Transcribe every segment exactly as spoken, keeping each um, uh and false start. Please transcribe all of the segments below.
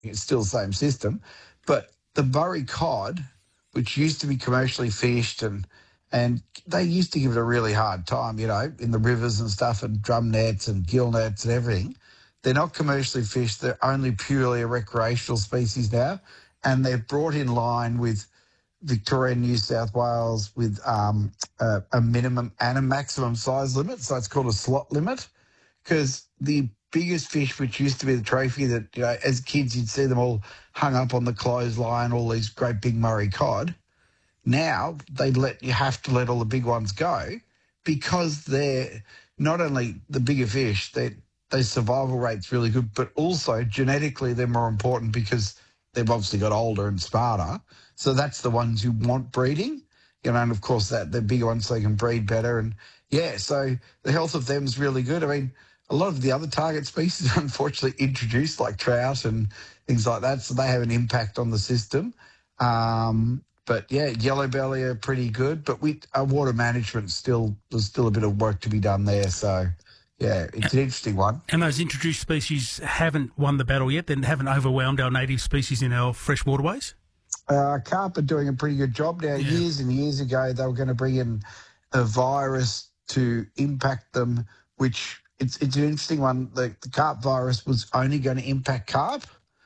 it's still the same system. But the Murray cod, which used to be commercially fished, and and they used to give it a really hard time, you know, in the rivers and stuff, and drum nets and gill nets and everything. They're not commercially fished. They're only purely a recreational species now, and they're brought in line with Victoria and New South Wales with um, a, a minimum and a maximum size limit. So it's called a slot limit, because the biggest fish, which used to be the trophy that, you know, as kids you'd see them all hung up on the clothesline, all these great big Murray cod. Now they let you have to let all the big ones go, because they're not only the bigger fish, they their survival rate's really good, but also genetically they're more important because they've obviously got older and smarter. So that's the ones you want breeding, you know, and of course that the bigger ones so they can breed better. And yeah, so the health of them is really good. I mean, a lot of the other target species are unfortunately introduced, like trout and things like that, so they have an impact on the system. Um, but yeah, yellow belly are pretty good, but we our water management still there's still a bit of work to be done there. So yeah, it's an interesting one. And those introduced species haven't won the battle yet, then haven't overwhelmed our native species in our fresh waterways? Uh, carp are doing a pretty good job now. Yeah. Years and years ago, they were going to bring in a virus to impact them, which it's it's an interesting one. The, the carp virus was only going to impact carp,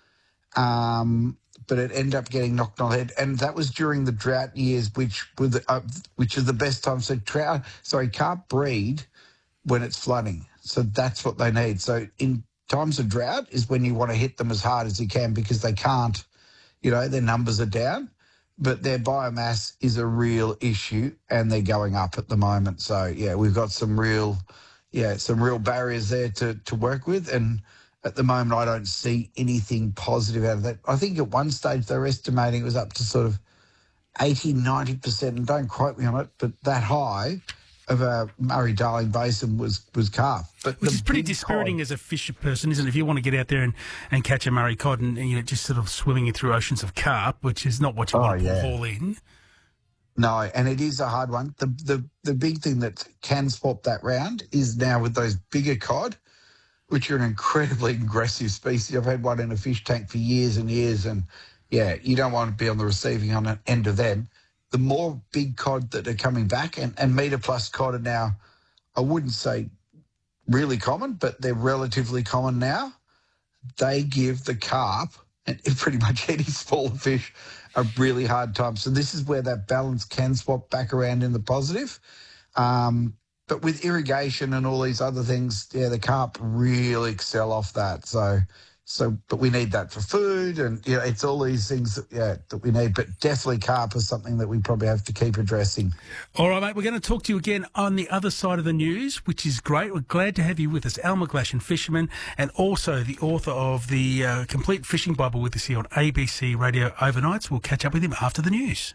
um, but it ended up getting knocked on the head, and that was during the drought years, which were the, uh, which is the best time. So trout, sorry, carp breed when it's flooding. So that's what they need. So in times of drought is when you want to hit them as hard as you can, because they can't, you know, their numbers are down, but their biomass is a real issue and they're going up at the moment. So, yeah, we've got some real, yeah, some real barriers there to, to work with. And at the moment, I don't see anything positive out of that. I think at one stage they were estimating it was up to sort of eighty, ninety percent, and don't quote me on it, but that high of a Murray-Darling Basin was, was carp. But Which is pretty dispiriting cod, as a fisher person, isn't it? If you want to get out there and, and catch a Murray cod and, you know, just sort of swimming through oceans of carp, which is not what you oh, want to yeah. haul in. No, and it is a hard one. The, the the big thing that can swap that round is now with those bigger cod, which are an incredibly aggressive species. I've had one in a fish tank for years and years, and, yeah, you don't want to be on the receiving end of them. The more big cod that are coming back, and, and metre plus cod are now, I wouldn't say really common, but they're relatively common now. They give the carp and pretty much any smaller fish a really hard time. So this is where that balance can swap back around in the positive. Um, but with irrigation and all these other things, yeah, the carp really excel off that. So So, but we need that for food, and you know, it's all these things that, yeah, that we need. But definitely carp is something that we probably have to keep addressing. All right, mate, we're going to talk to you again on the other side of the news, which is great. We're glad to have you with us, Al McGlashan, fisherman, and also the author of the uh, Complete Fishing Bible, with us here on A B C Radio Overnights. We'll catch up with him after the news.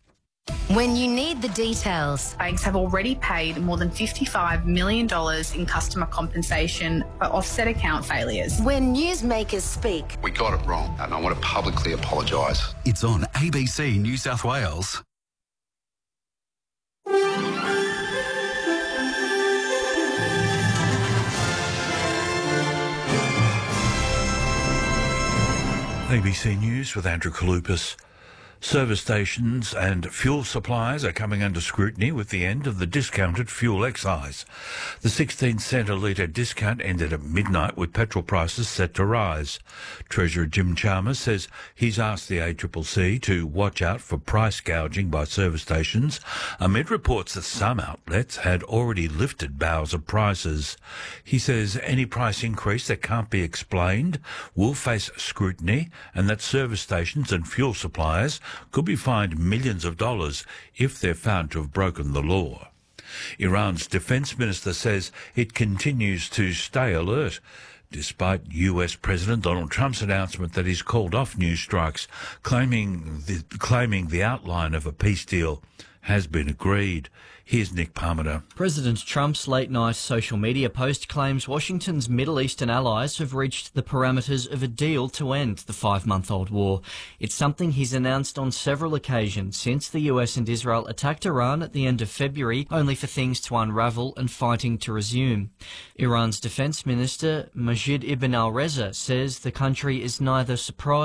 When you need the details. Banks have already paid more than fifty-five million dollars in customer compensation for offset account failures. When newsmakers speak. We got it wrong, and I want to publicly apologise. It's on A B C New South Wales. A B C News with Andrew Kalupas. Service stations and fuel suppliers are coming under scrutiny with the end of the discounted fuel excise. The sixteen cent a litre discount ended at midnight, with petrol prices set to rise. Treasurer Jim Chalmers says he's asked the A C C C to watch out for price gouging by service stations, amid reports that some outlets had already lifted bows of prices. He says any price increase that can't be explained will face scrutiny, and that service stations and fuel suppliers could be fined millions of dollars if they're found to have broken the law. Iran's defence minister says it continues to stay alert, despite U S President Donald Trump's announcement that he's called off new strikes, claiming the, claiming the outline of a peace deal has been agreed. Here's Nick Parmenter. President Trump's late-night social media post claims Washington's Middle Eastern allies have reached the parameters of a deal to end the five-month-old war. It's something he's announced on several occasions since the U S and Israel attacked Iran at the end of February, only for things to unravel and fighting to resume. Iran's defense minister, Majid Ibn al-Reza, says the country is neither surprised